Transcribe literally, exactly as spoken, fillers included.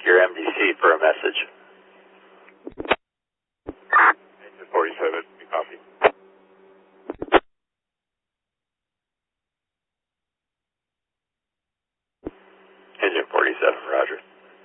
your M D C for a message. Engine forty-seven, we copy. Engine forty-seven, roger.